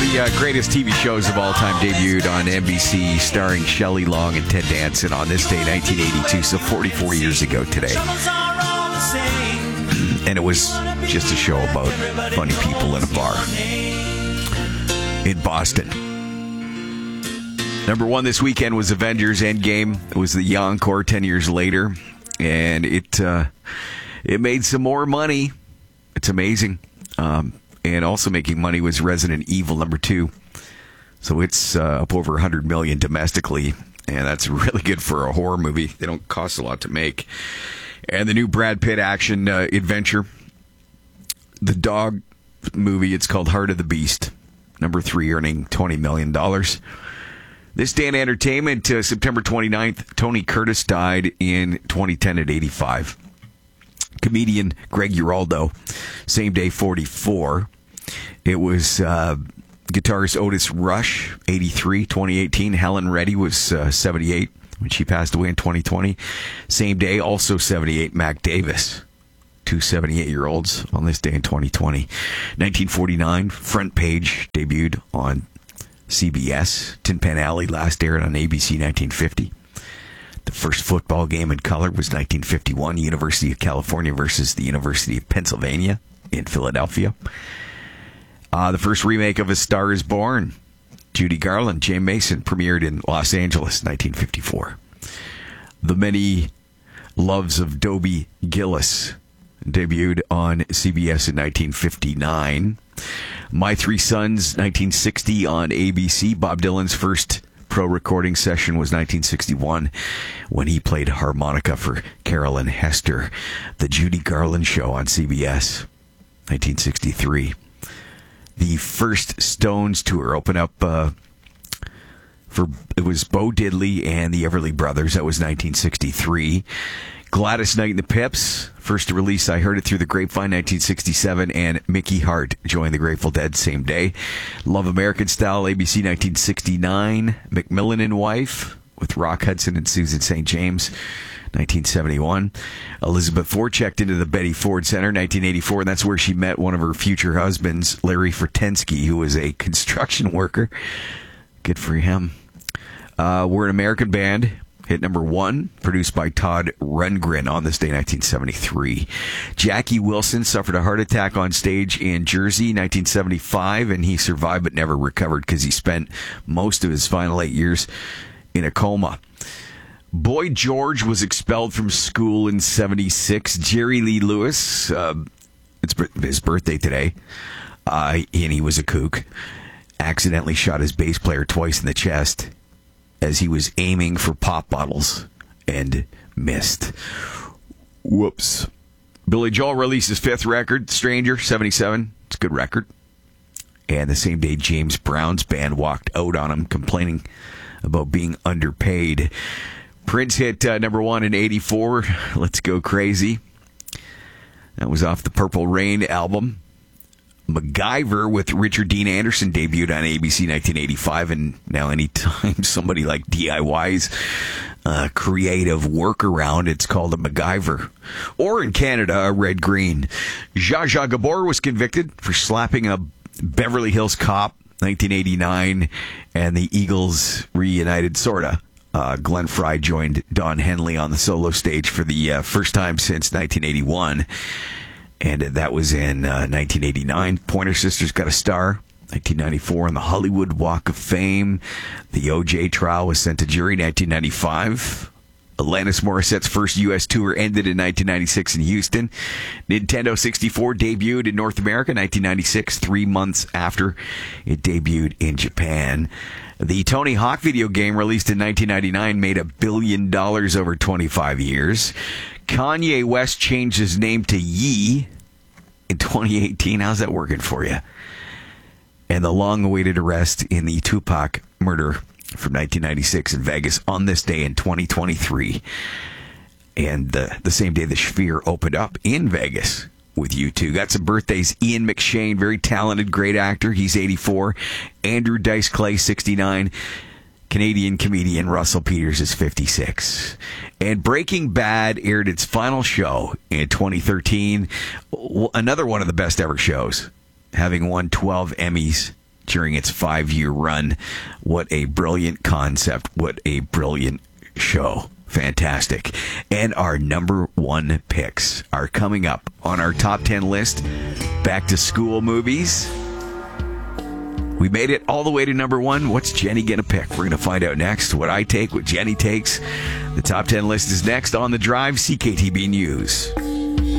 the greatest TV shows of all time debuted on NBC, starring Shelley Long and Ted Danson on this day, 1982, so 44 years ago today. And it was just a show about funny people in a bar in Boston. Number one this weekend was Avengers Endgame. It was the encore 10 years later, and it made some more money. It's amazing. And also making money was Resident Evil number 2. So it's up over $100 million domestically, and that's really good for a horror movie. They don't cost a lot to make. And the new Brad Pitt action adventure, the dog movie, it's called Heart of the Beast, number 3, earning $20 million. This day in entertainment, September 29th, Tony Curtis died in 2010 at 85. Comedian Greg Giraldo, same day, 44. It was guitarist Otis Rush, 83, 2018. Helen Reddy was 78 when she passed away in 2020. Same day, also 78, Mac Davis. Two 78-year-olds on this day in 2020. 1949, Front Page debuted on CBS. Tin Pan Alley last aired on ABC 1950. The first football game in color was 1951, University of California versus the University of Pennsylvania in Philadelphia. The first remake of A Star is Born, Judy Garland, Jay Mason, premiered in Los Angeles, 1954. The Many Loves of Dobie Gillis debuted on CBS in 1959. My Three Sons, 1960 on ABC. Bob Dylan's first pro recording session was 1961 when he played harmonica for Carolyn Hester. The Judy Garland Show on CBS, 1963. The first Stones tour opened up it was Bo Diddley and the Everly Brothers. That was 1963. Gladys Knight and the Pips, first to release I Heard It Through the Grapevine, 1967, and Mickey Hart joined the Grateful Dead same day. Love American Style, ABC, 1969. Macmillan and Wife with Rock Hudson and Susan St. James, 1971. Elizabeth Ford checked into the Betty Ford Center, 1984, and that's where she met one of her future husbands, Larry Fertensky, who was a construction worker. Good for him. We're an American Band. Hit number 1, produced by Todd Rundgren on this day, 1973. Jackie Wilson suffered a heart attack on stage in Jersey, 1975, and he survived but never recovered because he spent most of his final 8 years in a coma. Boy George was expelled from school in 76. Jerry Lee Lewis, it's his birthday today, and he was a kook, accidentally shot his bass player twice in the chest as he was aiming for pop bottles and missed. Whoops. Billy Joel released his 5th record, Stranger, 77. It's a good record. And the same day, James Brown's band walked out on him, complaining about being underpaid. Prince hit number 1 in 84, Let's Go Crazy. That was off the Purple Rain album. MacGyver with Richard Dean Anderson debuted on ABC 1985, and now anytime somebody like DIY's creative workaround, it's called a MacGyver. Or in Canada, a Red Green. Zsa Zsa Gabor was convicted for slapping a Beverly Hills cop, 1989, and the Eagles reunited, sorta. Glenn Frey joined Don Henley on the solo stage for the first time since 1981. And that was in 1989. Pointer Sisters got a star. 1994 on the Hollywood Walk of Fame. The O.J. trial was sent to jury. 1995. Alanis Morissette's first U.S. tour ended in 1996 in Houston. Nintendo 64 debuted in North America in 1996, 3 months after it debuted in Japan. The Tony Hawk video game, released in 1999, made $1 billion over 25 years. Kanye West changed his name to Ye in 2018. How's that working for you? And the long-awaited arrest in the Tupac murder from 1996 in Vegas on this day in 2023. And the same day the Sphere opened up in Vegas with U2. Got some birthdays. Ian McShane, very talented, great actor. He's 84. Andrew Dice Clay, 69. Canadian comedian Russell Peters is 56. And Breaking Bad aired its final show in 2013. Another one of the best ever shows, having won 12 Emmys. during its 5-year run. What a brilliant concept. What a brilliant show. Fantastic. And our number 1 picks are coming up on our top 10 list. Back to school movies. We made it all the way to number 1. What's Jenny going to pick? We're going to find out next. What I take, what Jenny takes. The top 10 list is next on The Drive, CKTB News.